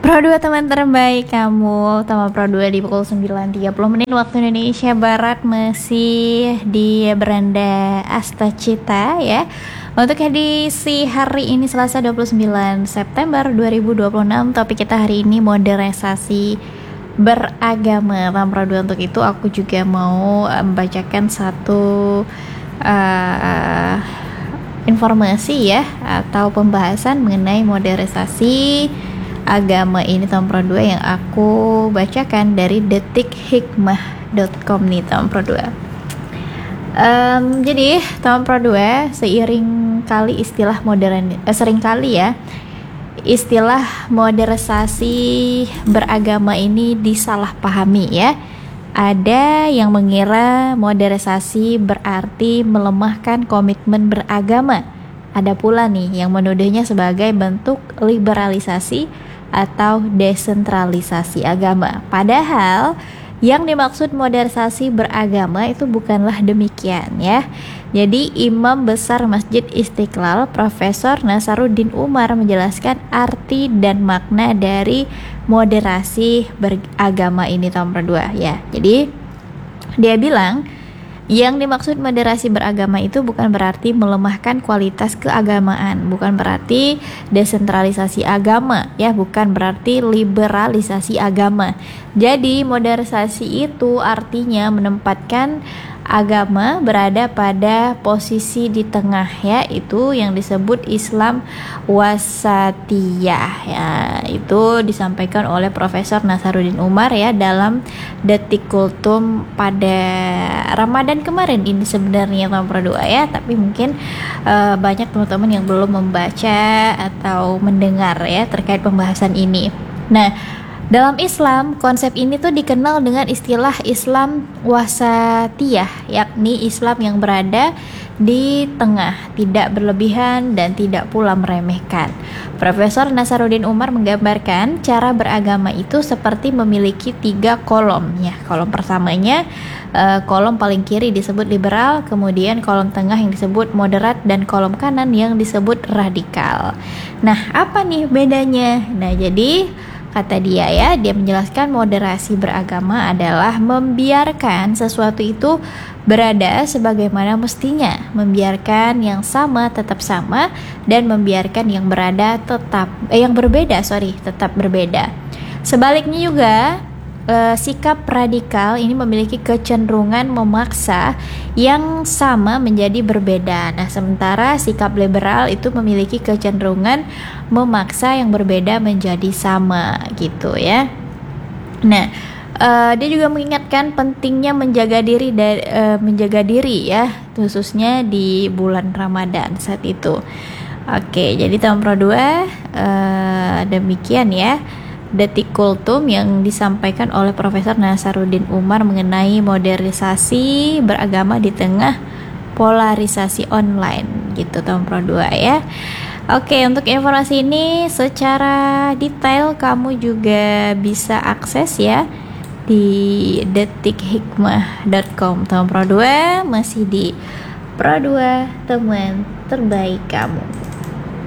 Pro 2 teman terbaik kamu, utama Pro 2 di pukul 9.30 waktu Indonesia Barat, masih di beranda Astacita ya. Untuk edisi hari ini Selasa 29 September 2026, topik kita hari ini modernisasi beragama. Utama Pro 2, untuk itu aku juga mau membacakan satu informasi ya, atau pembahasan mengenai modernisasi agama ini Tom Pro 2 yang aku bacakan dari detikhikmah.com nih Tom Pro 2. Jadi Tom Pro 2, seringkali istilah modernisasi beragama ini disalahpahami ya. Ada yang mengira modernisasi berarti melemahkan komitmen beragama. Ada pula nih yang menuduhnya sebagai bentuk liberalisasi atau desentralisasi agama. Padahal yang dimaksud modernisasi beragama itu bukanlah demikian ya. Jadi Imam Besar Masjid Istiqlal Profesor Nasaruddin Umar menjelaskan arti dan makna dari moderasi beragama ini tahun kedua ya. Jadi dia bilang yang dimaksud moderasi beragama itu bukan berarti melemahkan kualitas keagamaan, bukan berarti desentralisasi agama, ya, bukan berarti liberalisasi agama. Jadi modernisasi itu artinya menempatkan agama berada pada posisi di tengah ya, itu yang disebut Islam wasatiyah ya. Itu disampaikan oleh Profesor Nasaruddin Umar ya dalam Detik Kultum pada Ramadan kemarin ini sebenarnya Pro 2 ya, tapi mungkin banyak teman-teman yang belum membaca atau mendengar ya terkait pembahasan ini. Nah, dalam Islam, konsep ini tuh dikenal dengan istilah Islam wasatiyah, yakni Islam yang berada di tengah, tidak berlebihan dan tidak pula meremehkan. Profesor Nasaruddin Umar menggambarkan cara beragama itu seperti memiliki 3 kolom ya. Kolom pertamanya, kolom paling kiri disebut liberal, kemudian kolom tengah yang disebut moderat, dan kolom kanan yang disebut radikal. Nah, apa nih bedanya? Nah, jadi kata dia ya, dia menjelaskan moderasi beragama adalah membiarkan sesuatu itu berada sebagaimana mestinya, membiarkan yang sama tetap sama, dan membiarkan yang berbeda tetap berbeda. Sebaliknya juga, sikap radikal ini memiliki kecenderungan memaksa yang sama menjadi berbeda. Nah, sementara sikap liberal itu memiliki kecenderungan memaksa yang berbeda menjadi sama gitu ya. Nah, dia juga mengingatkan pentingnya menjaga diri ya, khususnya di bulan Ramadan saat itu. Oke, jadi tahun Pro 2 demikian ya Detik Kultum yang disampaikan oleh Profesor Nasaruddin Umar mengenai modernisasi beragama di tengah polarisasi online gitu tahun Pro 2 ya. Oke, untuk informasi ini secara detail kamu juga bisa akses ya di detikhikmah.com. Tahun Pro 2 masih di Pro 2 teman terbaik kamu.